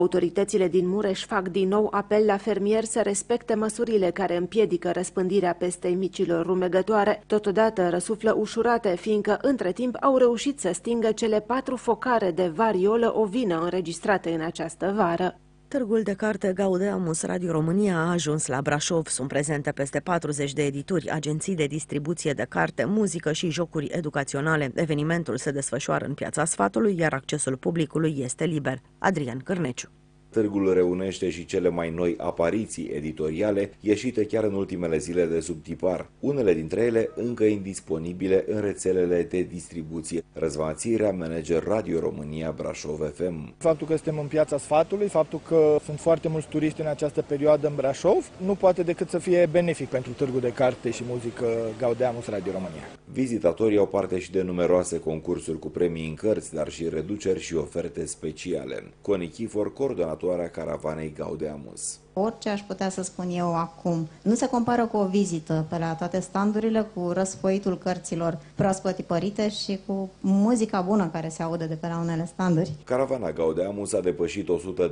Autoritățile din Mureș fac din nou apel la fermieri să respecte măsurile care împiedică răspândirea pestei micilor rumegătoare. Totodată răsuflă ușurate, fiindcă între timp au reușit să stingă cele 4 focare de variolă ovină înregistrate în această vară. Târgul de carte Gaudeamus Radio România a ajuns la Brașov. Sunt prezente peste 40 de edituri, agenții de distribuție de carte, muzică și jocuri educaționale. Evenimentul se desfășoară în Piața Sfatului, iar accesul publicului este liber. Adrian Cârneciu. Târgul reunește și cele mai noi apariții editoriale, ieșite chiar în ultimele zile de sub tipar. Unele dintre ele încă indisponibile în rețelele de distribuție. Răzvan Țirea, manager Radio România Brașov FM. Faptul că suntem în Piața Sfatului, faptul că sunt foarte mulți turiști în această perioadă în Brașov, nu poate decât să fie benefic pentru Târgul de Carte și Muzică Gaudeamus Radio România. Vizitatorii au parte și de numeroase concursuri cu premii în cărți, dar și reduceri și oferte speciale. Connie Chifor, coordonatoarea Caravanei Gaudeamus. Orice aș putea să spun eu acum nu se compară cu o vizită pe la toate standurile, cu răsfoitul cărților proaspăt tipărite și cu muzica bună care se aude de pe la unele standuri. Caravana Gaudeamus a depășit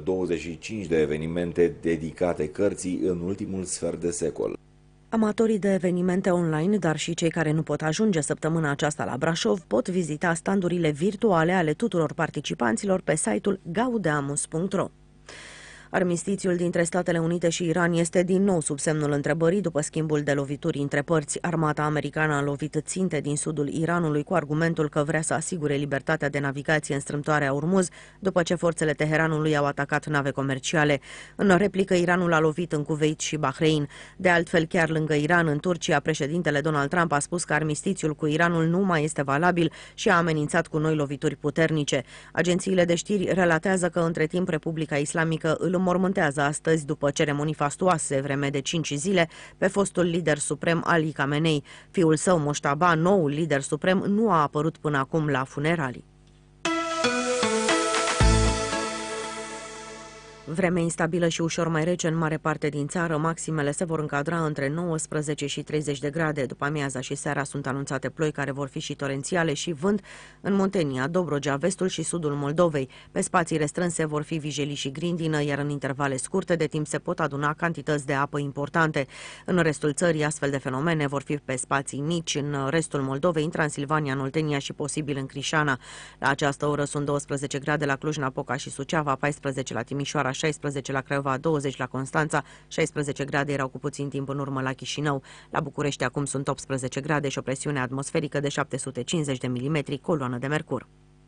125 de evenimente dedicate cărții în ultimul sfert de secol. Amatorii de evenimente online, dar și cei care nu pot ajunge săptămâna aceasta la Brașov, pot vizita standurile virtuale ale tuturor participanților pe site-ul gaudeamus.ro. Armistițiul dintre Statele Unite și Iran este din nou sub semnul întrebării după schimbul de lovituri între părți. Armata americană a lovit ținte din sudul Iranului cu argumentul că vrea să asigure libertatea de navigație în strâmtoarea Ormuz, după ce forțele Teheranului au atacat nave comerciale. În replică, Iranul a lovit în Kuwait și Bahrain. De altfel, chiar lângă Iran, în Turcia, președintele Donald Trump a spus că armistițiul cu Iranul nu mai este valabil și a amenințat cu noi lovituri puternice. Agențiile de știri relatează că între timp Republica Islamică îl înmormântează astăzi, după ceremonii fastuoase vreme de 5 zile, pe fostul lider suprem Ali Khamenei. Fiul său, Moshtaba, noul lider suprem, nu a apărut până acum la funeralii. Vreme instabilă și ușor mai rece în mare parte din țară, maximele se vor încadra între 19 și 30 de grade. După amiaza și seara sunt anunțate ploi care vor fi și torențiale și vânt în Muntenia, Dobrogea, vestul și sudul Moldovei. Pe spații restrânse vor fi vijelii și grindină, iar în intervale scurte de timp se pot aduna cantități de apă importante. În restul țării, astfel de fenomene vor fi pe spații mici, în restul Moldovei, în Transilvania, în Oltenia și posibil în Crișana. La această oră sunt 12 grade la Cluj-Napoca și Suceava, 14 la Timișoara, 16 la Craiova, 20 la Constanța, 16 grade erau cu puțin timp în urmă la Chișinău. La București acum sunt 18 grade și o presiune atmosferică de 750 de milimetri, coloană de mercur.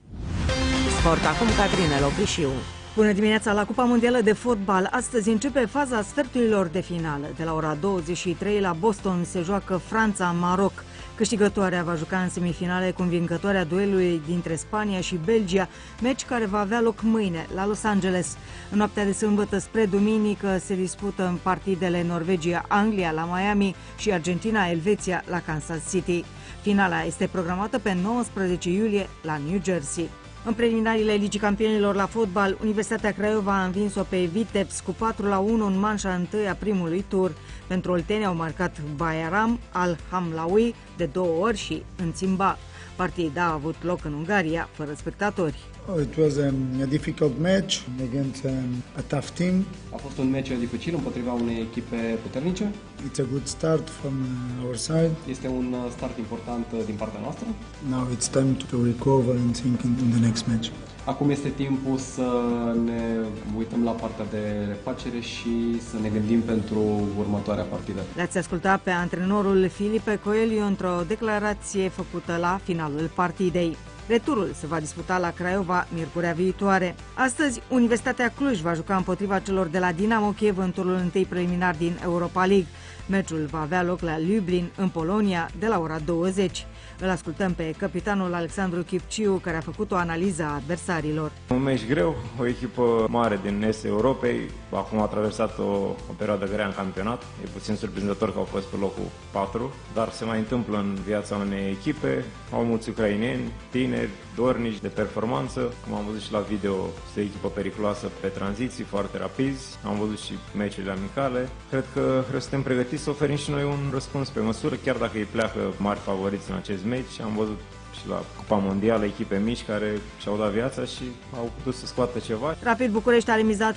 Sport acum, Catrine Lobrișiu. Bună dimineața! La Cupa Mondială de Fotbal, astăzi începe faza sferturilor de finală. De la ora 23 la Boston se joacă Franța-Maroc. Câștigătoarea va juca în semifinale cu învingătoarea duelului dintre Spania și Belgia, meci care va avea loc mâine la Los Angeles. În noaptea de sâmbătă spre duminică se dispută în partidele Norvegia-Anglia la Miami și Argentina-Elveția la Kansas City. Finala este programată pe 19 iulie la New Jersey. În preliminariile Ligii Campionilor la fotbal, Universitatea Craiova a învins-o pe Vitebs cu 4-1 în manșa întâi a primului tur. Pentru olteni au marcat Bayaram Al-Hamlawi de 2 ori și Înțimba. Partida a avut loc în Ungaria, fără spectatori. It was a difficult match against a tough team. A fost un meci dificil împotriva unei echipe puternice. It's a good start from our side. Este un start important din partea noastră. Now it's time to recover and think in the next match. Acum este timpul să ne uităm la partea de refacere și să ne gândim pentru următoarea partidă. L-ați ascultat pe antrenorul Filipe Coelho într-o declarație făcută la finalul partidei. Returul se va disputa la Craiova miercurea viitoare. Astăzi, Universitatea Cluj va juca împotriva celor de la Dinamo Kiev în turul întâi preliminar din Europa League. Meciul va avea loc la Lublin, în Polonia, de la ora 20. Îl ascultăm pe capitanul Alexandru Chipciu, care a făcut o analiză a adversarilor. Un meci greu, o echipă mare din Est Europei, acum a traversat o perioadă grea în campionat. E puțin surprinzător că au fost pe locul 4, dar se mai întâmplă în viața unei echipe. Au mulți ucraineni, tineri, dornici, de performanță. Cum am văzut și la video, este o echipă periculoasă pe tranziții, foarte rapizi. Am văzut și meciurile amicale. Cred că suntem pregătiți să oferim și noi un răspuns pe măsură, chiar dacă îi pleacă mari favoriți în acest meci. Am văzut și la Cupa Mondială echipe mici care și-au dat viața și au putut să scoată ceva. Rapid București a remizat